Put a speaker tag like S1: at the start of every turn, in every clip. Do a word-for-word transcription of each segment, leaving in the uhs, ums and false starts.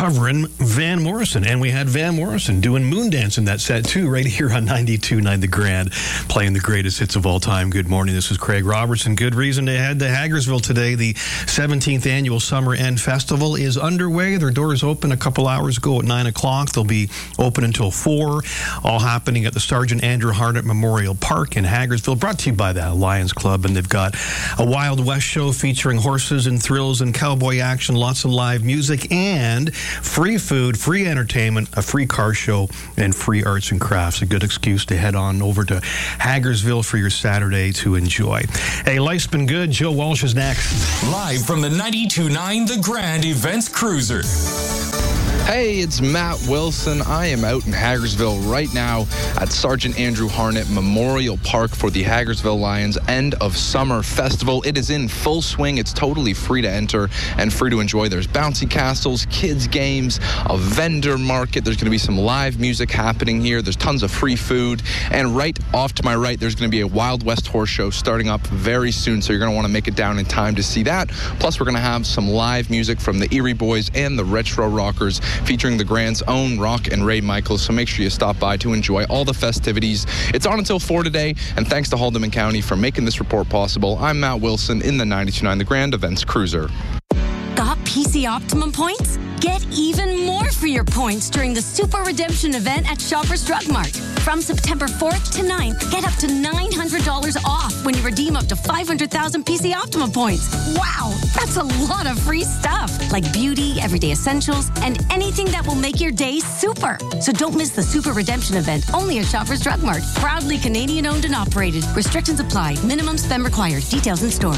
S1: covering Van Morrison. And we had Van Morrison doing Moondance in that set, too, right here on ninety-two point nine The Grand, playing the greatest hits of all time. Good morning. This is Craig Robertson. Good reason to head to Hagersville today. The seventeenth Annual Summer End Festival is underway. Their doors opened a couple hours ago at nine o'clock. They'll be open until four, all happening at the Sergeant Andrew Harnett Memorial Park in Hagersville, brought to you by the Lions Club. And they've got a Wild West show featuring horses and thrills and cowboy action, lots of live music, and free food, free entertainment, a free car show, and free arts and crafts. A good excuse to head on over to Hagersville for your Saturday to enjoy. Hey, life's been good. Joe Walsh is next.
S2: Live from the ninety-two point nine The Grand Events Cruiser.
S3: Hey, it's Matt Wilson. I am out in Hagersville right now at Sergeant Andrew Harnett Memorial Park for the Hagersville Lions End of Summer Festival. It is in full swing. It's totally free to enter and free to enjoy. There's bouncy castles, kids games, a vendor market. There's going to be some live music happening here. There's tons of free food. And right off to my right, there's going to be a Wild West horse show starting up very soon. So you're going to want to make it down in time to see that. Plus, we're going to have some live music from the Erie Boys and the Retro Rockers, featuring the Grand's own Rock and Ray Michaels. So make sure you stop by to enjoy all the festivities. It's on until four today, and thanks to Haldimand County for making this report possible. I'm Matt Wilson in the ninety-two point nine The Grand Events Cruiser.
S4: Got P C Optimum points? Get even more for your points during the Super Redemption event at Shoppers Drug Mart. From September fourth to ninth, get up to nine hundred dollars off when you redeem up to five hundred thousand P C Optimum points. Wow, that's a lot of free stuff, like beauty, everyday essentials, and anything that will make your day super. So don't miss the Super Redemption event, only at Shoppers Drug Mart. Proudly Canadian owned and operated. Restrictions apply. Minimum spend required. Details in store.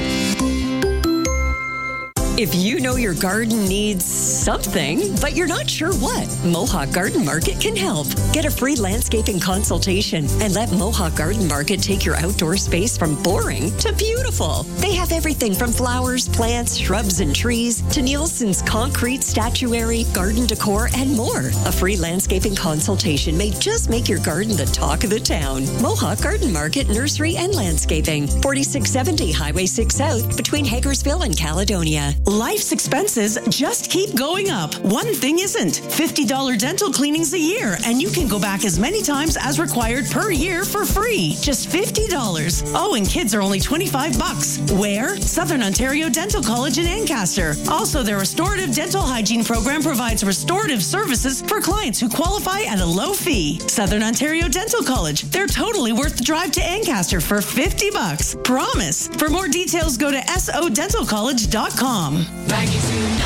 S5: If you know your garden needs something, but you're not sure what, Mohawk Garden Market can help. Get a free landscaping consultation and let Mohawk Garden Market take your outdoor space from boring to beautiful. They have everything from flowers, plants, shrubs, and trees to Nielsen's concrete, statuary, garden decor, and more. A free landscaping consultation may just make your garden the talk of the town. Mohawk Garden Market, Nursery, and Landscaping. forty-six seventy Highway six South between Hagersville and Caledonia.
S6: Life's expenses just keep going up. One thing isn't. fifty dollars dental cleanings a year, and you can go back as many times as required per year for free. Just fifty dollars. Oh, and kids are only twenty-five bucks. Where? Southern Ontario Dental College in Ancaster. Also, their restorative dental hygiene program provides restorative services for clients who qualify at a low fee. Southern Ontario Dental College. They're totally worth the drive to Ancaster for fifty bucks. Promise. For more details, go to S O dental college dot com.
S1: Mixed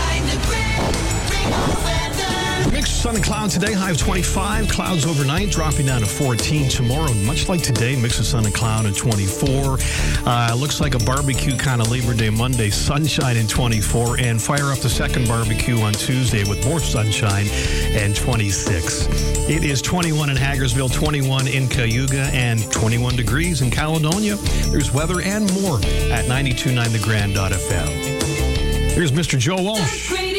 S1: sun and cloud today, high of twenty-five. Clouds overnight, dropping down to fourteen tomorrow. Much like today, mix of sun and cloud at twenty-four. Uh, looks like a barbecue kind of Labor Day Monday. Sunshine in twenty-four. And fire up the second barbecue on Tuesday with more sunshine and twenty-six. It is twenty-one in Hagersville, twenty-one in Cayuga, and twenty-one degrees in Caledonia. There's weather and more at ninety-two point nine the grand dot f m. Here's Mister Joe Walsh.